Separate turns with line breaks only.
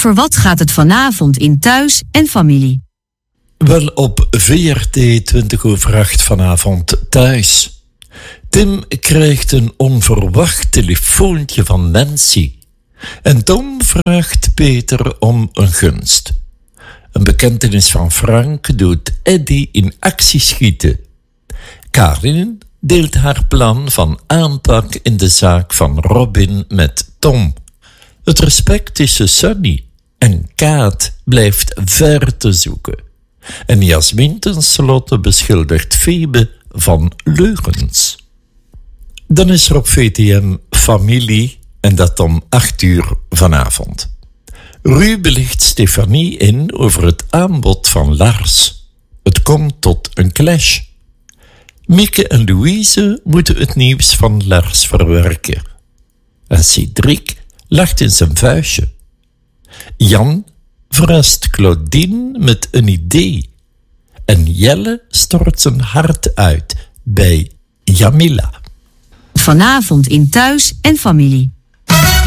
Over wat gaat het vanavond in Thuis en Familie?
Wel op VRT 20:08 vanavond Thuis. Tim krijgt een onverwacht telefoontje van Nancy. En Tom vraagt Peter om een gunst. Een bekentenis van Frank doet Eddie in actie schieten. Karin deelt haar plan van aanpak in de zaak van Robin met Tom. Het respect tussen Sunny en Kaat blijft ver te zoeken. En Jasmin tenslotte beschuldigt Febe van leugens. Dan is er op VTM Familie en dat om 8:00 vanavond. Ru belicht Stefanie in over het aanbod van Lars. Het komt tot een clash. Mieke en Louise moeten het nieuws van Lars verwerken. En Cedric lacht in zijn vuistje. Jan verrast Claudine met een idee. En Jelle stort zijn hart uit bij Jamila.
Vanavond in Thuis en Familie.